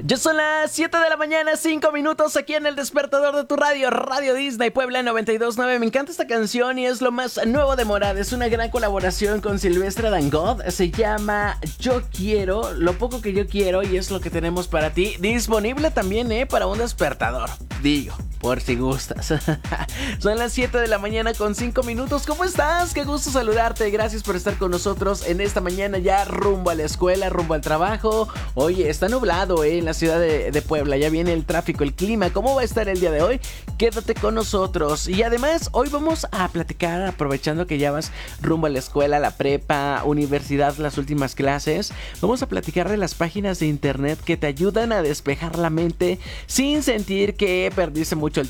Ya son las 7 de la mañana, 5 minutos aquí en el despertador de tu radio, Radio Disney Puebla 92.9. Me encanta esta canción y es lo más nuevo de Morad. Es una gran colaboración con Silvestre Dangond. Se llama Yo Quiero, lo poco que yo quiero, y es lo que tenemos para ti. Disponible también, para un despertador. Digo, por si gustas. Son las 7 de la mañana con 5 minutos. ¿Cómo estás? Qué gusto saludarte. Gracias por estar con nosotros en esta mañana ya rumbo a la escuela, rumbo al trabajo. Oye, está nublado, en la ciudad de Puebla. Ya viene el tráfico, el clima. ¿Cómo va a estar el día de hoy? Quédate con nosotros. Y además, hoy vamos a platicar, aprovechando que ya vas rumbo a la escuela, la prepa, universidad, las últimas clases. Vamos a platicar de las páginas de internet que te ayudan a despejar la mente sin sentir que perdiste mucho el